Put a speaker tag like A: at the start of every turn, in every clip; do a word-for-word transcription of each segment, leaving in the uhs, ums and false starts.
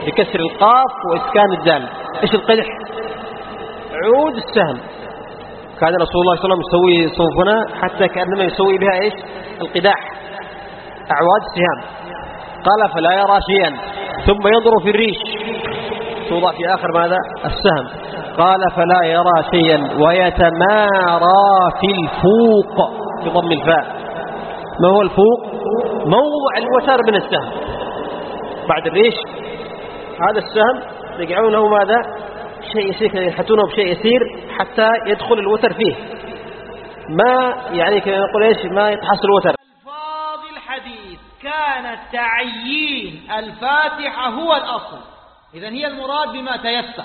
A: بكسر القاف وإسكان الدال. إيش القدح؟ عود السهم. كان رسول الله صلى الله عليه وسلم يسوي صوفنا حتى كأنما يسوي بها إيش؟ القداح، أعواد السهام. قال فلا يرى شيئا، ثم ينظر في الريش توضع في آخر ماذا؟ السهم. قال فلا يرى شيئا ويتمارى في الفوق بضم الفاء. ما هو الفوق؟ موضع الوتر من السهم بعد الريش. هذا السهم يجعلونه ماذا؟ شيء يسير، يحتونه بشيء يسير حتى يدخل الوتر فيه، ما يعني كما نقول ايش؟ ما يتحصل الوتر.
B: الفاظ الحديث كان تعيين الفاتحة هو الأصل، إذن هي المراد بما تيسر.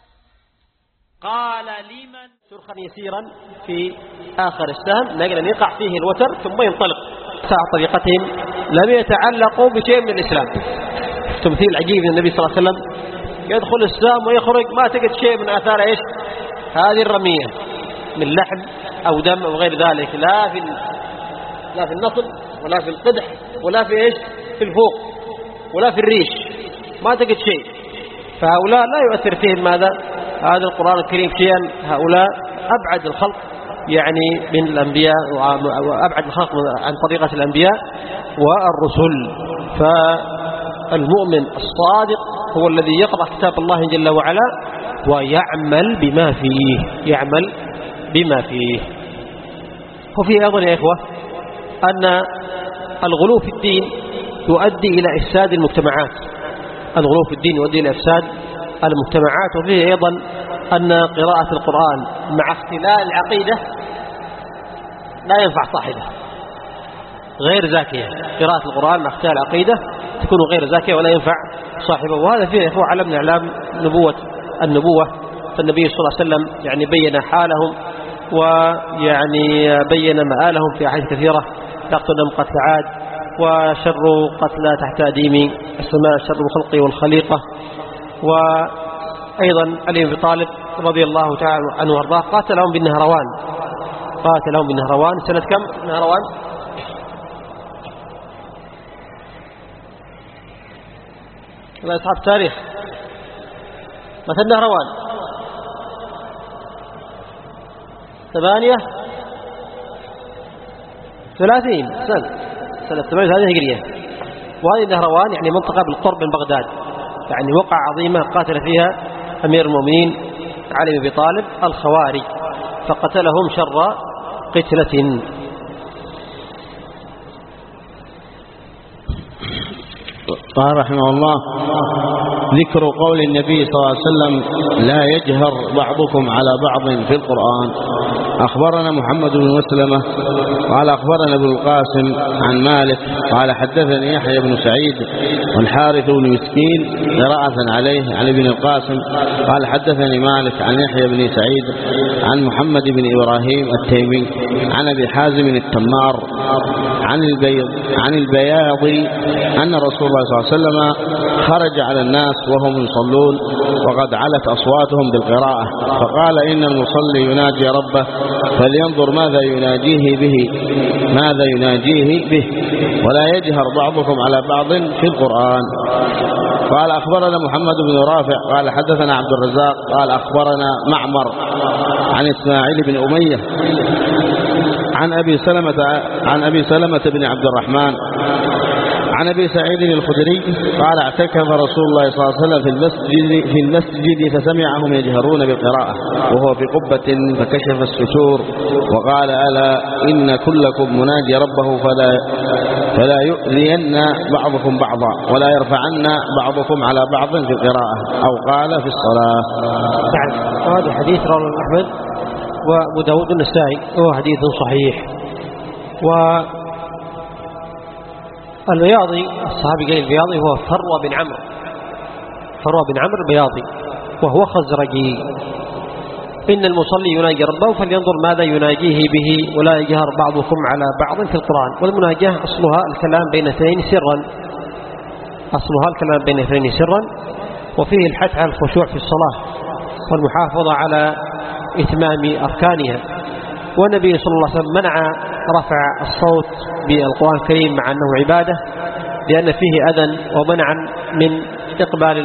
B: قال لمن
A: شرخا يسيرا في آخر السهم لأجل أن يقع فيه الوتر ثم ينطلق. ساعة طريقتهم لم يتعلقوا بشيء من الإسلام. تمثيل عجيب من النبي صلى الله عليه وسلم، يدخل السهم ويخرج ما تجد شيء من آثار إيش؟ هذه الرمية من لحم أو دم أو غير ذلك، لا في لا في النصل ولا في القدح ولا في إيش؟ في الفوق ولا في الريش، ما تجد شيء. فهؤلاء لا يؤثر فيهم ماذا؟ هذا القرآن الكريم شيئا. هؤلاء أبعد الخلق يعني من الأنبياء، وأبعد الخلق عن طريقة الأنبياء والرسل. فالمؤمن الصادق هو الذي يقرأ كتاب الله جل وعلا ويعمل بما فيه، يعمل بما فيه. وفيه أيضا يا إخوة أن الغلو في الدين يؤدي إلى إفساد المجتمعات. الغلو في الدين يؤدي إلى إفساد المجتمعات. وفيه أيضا أن قراءة القرآن مع اختلال العقيدة لا ينفع صاحبه، غير زاكية. قراءة القرآن مع اختلال العقيدة تكون غير زاكية ولا ينفع صاحبه. وهذا فيه هو علم من أعلام نبوة النبوة. فالنبي صلى الله عليه وسلم يعني بين حالهم ويعني بين مآلهم في أحاديث كثيرة: تقتلهم قتل عاد، وشر قتلى تحت أديم السماء شر الخلق والخليقة. وأيضا علي بن طالب رضي الله تعالى عنه وارضاه قاتلهم بالنهروان، قاتلهم بالنهروان سنة كم؟ نهروان لا أصحاب التاريخ مثل نهروان ثمانية ثلاثين سنة سنة ثمانية ثلاثين هجرية. وهذه النهروان يعني منطقة بالقرب من بغداد، يعني وقع عظيمة قاتل فيها أمير المؤمنين علي بن طالب الخوارج، فقتلهم شر قتلة.
C: قال رحمه الله: ذكر قول النبي صلى الله عليه وسلم: لا يجهر بعضكم على بعض في القرآن. أخبرنا محمد بن مسلمة قال أخبرنا ابن القاسم عن مالك قال حدثني يحيى بن سعيد والحارث بن مسكين قراءة عليه عن ابن القاسم قال حدثني مالك عن يحيى بن سعيد عن محمد بن إبراهيم التيمي عن أبي حازم التمار عن البيض عن البياضي أن رسول الله صلى الله عليه وسلم خرج على الناس وهم يصلون وقد علت أصواتهم بالقراءة، فقال: إن المصلي يناجي ربه فلينظر ماذا يناجيه به ماذا يناجيه به ولا يجهر بعضكم على بعض في القرآن. قال أخبرنا محمد بن رافع قال حدثنا عبد الرزاق قال أخبرنا معمر عن إسماعيل بن أمية عن أبي سلمة عن أبي سلمة بن عبد الرحمن عن أبي سعيد الخدري قال: اعتكف رسول الله صلى الله عليه وسلم في المسجد في المسجد فسمعهم يجهرون بالقراءة وهو في قبة فكشف الستور وقال: ألا إن كلكم مناجي ربه فلا فلا يؤذين بعضكم بعضا ولا يرفعن بعضكم على بعض في القراءة، أو قال في الصلاة.
A: هذا الحديث رواه أحمد وأبو داود النسائي، وهو حديث صحيح. و البياضي الصحابي قال البياضي هو فروة بن عمرو فروة بن عمرو البياضي، وهو خزرجي. إن المصلي يناجي ربه فلينظر ماذا يناجيه به ولا يجهر بعضكم على بعض في القرآن. والمناجاة أصلها الكلام بين اثنين سرا أصلها الكلام بين اثنين سرا وفيه الحث على الخشوع في الصلاة والمحافظة على إتمام أركانها. والنبي صلى الله عليه وسلم منع رفع الصوت بالقرآن الكريم مع أنه عبادة، لأن فيه أذى، ومنع من استقبال